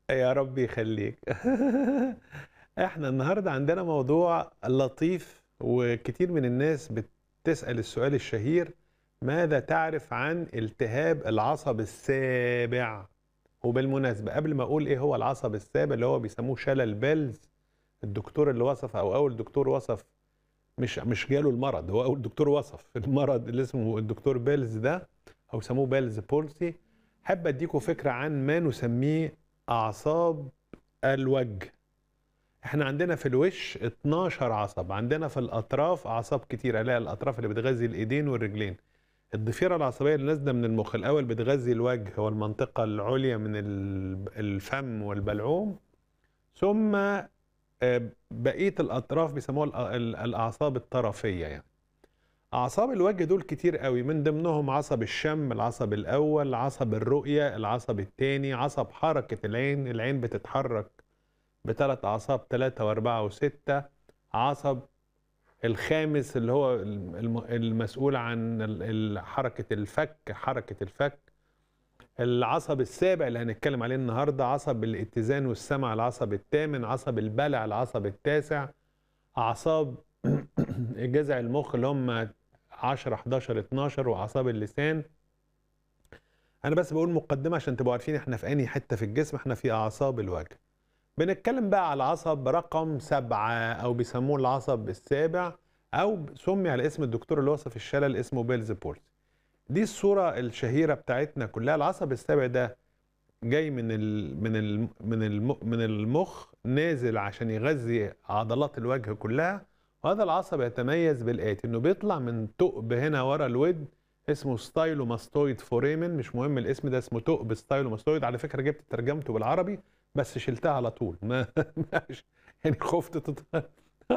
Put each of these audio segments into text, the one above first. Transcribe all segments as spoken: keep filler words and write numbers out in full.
يا رب يخليك. احنا النهارده عندنا موضوع لطيف، وكتير من الناس بتسأل السؤال الشهير: ماذا تعرف عن التهاب العصب السابع؟ وبالمناسبة قبل ما اقول ايه هو العصب السابع اللي هو بيسموه شلل بيلز، الدكتور اللي وصف او اول دكتور وصف، مش مش جاله المرض، هو اول دكتور وصف المرض اللي اسمه الدكتور بيلز ده، او سموه بيلز بولسي. حابب اديكم فكرة عن ما نسميه اعصاب الوجه. احنا عندنا في الوش اتناشر عصب، عندنا في الاطراف اعصاب كتيره، لا الاطراف اللي بتغذي الايدين والرجلين. الضفيره العصبيه اللي نازله من المخ الاول بتغذي الوجه والمنطقه العليا من الفم والبلعوم، ثم آه، بقيه الاطراف بيسموها الأ- ال- الاعصاب الطرفيه يعني. اعصاب الوجه دول كتير قوي، من ضمنهم عصب الشم، العصب الاول، عصب الرؤيه، العصب الثاني، عصب حركه العين، العين بتتحرك بثلاث أعصاب، ثلاثة وأربعة وستة. عصب الخامس اللي هو الم- المسؤول عن ال- ال- حركة الفك، حركة الفك. العصب السابع اللي هنتكلم عليه النهاردة عصب الاتزان والسمع، العصب الثامن. عصب البلع العصب التاسع. أعصاب جذع المخ اللي هم عشرة حداشر اتناشر، وأعصاب اللسان. أنا بس بقول مقدمة عشان تبقوا عارفين احنا في أنهي حتة في الجسم، احنا في أعصاب الوجه. بنتكلم بقى على العصب رقم سبعة، أو بيسموه العصب السابع، أو سمي على اسم الدكتور اللي وصف الشلل اسمه بيلز بولس. دي الصورة الشهيرة بتاعتنا كلها. العصب السابع ده جاي من ال من ال من الم من المخ، نازل عشان يغذي عضلات الوجه كلها. وهذا العصب يتميز بالآتي: إنه بيطلع من ثقب هنا ورا الود اسمه ستايلوماستويد فوريمن. مش مهم الاسم ده، اسمه ثقب ستايلوماستويد. على فكرة جبت ترجمته بالعربي بس شلتها على طول، ما مش- يعني خفت تط...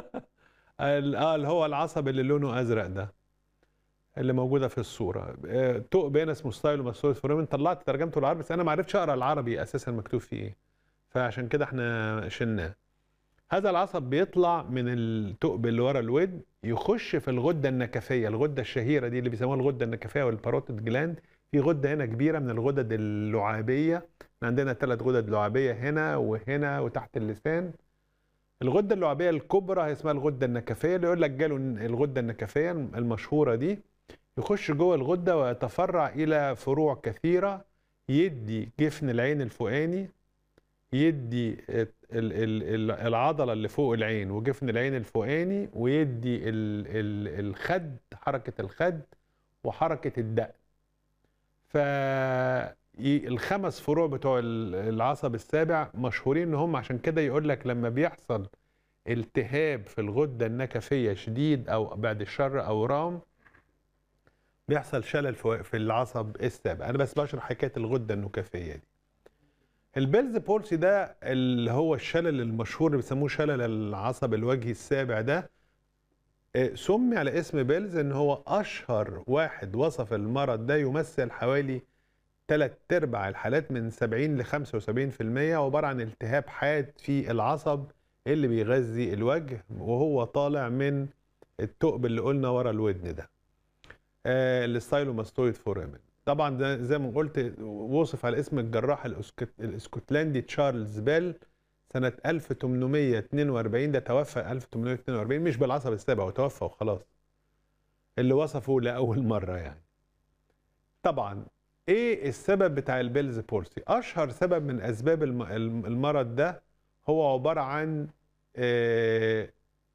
ال- اه اللي هو العصب اللي لونه ازرق ده اللي موجوده في الصوره. آه، ثقب هنا اسمه ستايلوماستويد فوريمن. طلعت ترجمته بالعربي بس انا ما عرفتش اقرا العربي اساسا مكتوب فيه ايه، فعشان كده احنا شلناه. هذا العصب بيطلع من الثقب اللي ورا الود، يخش في الغده النكفيه، الغده الشهيره دي اللي بيسموها الغده النكفيه والباروتيد جلاند. في غده هنا كبيره من الغدد اللعابيه. عندنا ثلاث غدد لعابيه، هنا وهنا وتحت اللسان. الغده اللعابيه الكبرى هي اسمها الغده النكفيه. اللي يقول لك جاله الغده النكفيه المشهوره دي، يخش جوه الغده ويتفرع الى فروع كثيره، يدي جفن العين الفوقاني، يدي ال- ال- ال- العضله اللي فوق العين وجفن العين الفوقاني، ويدي ال- ال- الخد، حركه الخد وحركه الدقن. فالخمس فروع بتوع ال- العصب السابع مشهورين ان هم عشان كده يقول لك لما بيحصل التهاب في الغده النكفيه شديد او بعد الشر او رام، بيحصل شلل في في العصب السابع. انا بس بشرح حكايه الغده النكفيه دي. البيلز بولسي ده اللي هو الشلل المشهور اللي بيسموه شلل العصب الوجهي السابع ده، آه، سمي على اسم بيلز ان هو اشهر واحد وصف المرض ده. يمثل حوالي ثلاث ارباع الحالات، من سبعين ل خمسة وسبعين في المية، عباره عن التهاب حاد في العصب اللي بيغذي الوجه، وهو طالع من الثقب اللي قلنا ورا الودن ده، آه الستايلوماستويد فورامين. طبعا ده زي ما قلت وصف على اسم الجراح الأسكت... الاسكتلندي تشارلز بيل سنة ألف وثمانمائة واثنين وأربعين. ده توفى ألف وثمانمائة واثنين وأربعين، مش بالعصب السابع، وتوفى وخلاص، اللي وصفه لأول مرة يعني. طبعا ايه السبب بتاع البيلز بولسي؟ اشهر سبب من اسباب الم... الم- المرض ده هو عبارة عن آه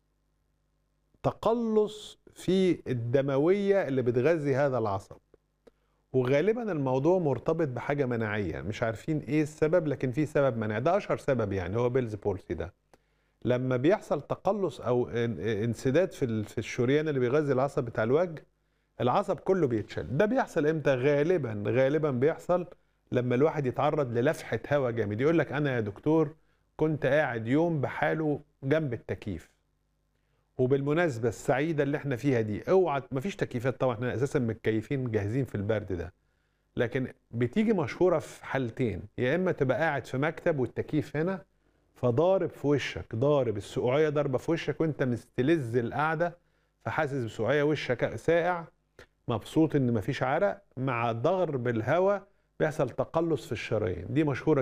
تقلص في الدموية اللي بتغذي هذا العصب. وغالبا الموضوع مرتبط بحاجه مناعيه، مش عارفين ايه السبب، لكن في سبب مناعي. ده اشهر سبب يعني، هو بيلز بولسي ده. لما بيحصل تقلص او ان- انسداد في ال- في الشريان اللي بيغذي العصب بتاع الوجه، العصب كله بيتشل. ده بيحصل امتى؟ غالبا غالبا بيحصل لما الواحد يتعرض للفحه هواء جامد. يقول لك انا يا دكتور كنت قاعد يوم بحاله جنب التكييف. وبالمناسبه السعيده اللي احنا فيها دي، اوعى، مفيش تكييفات طبعا، احنا اساسا متكيفين جاهزين في البرد ده. لكن بتيجي مشهورة في حالتين: يا إما تبقى قاعد في مكتب والتكييف هنا فضارب في وشك، ضارب السقوعية ضربة في وشك وأنت مستلذ القعدة، فحاسس بسقوعية، وشك ساقع، مبسوط إن مفيش عرق، مع ضرب الهواء بيحصل تقلص في الشرايين. دي مشهورة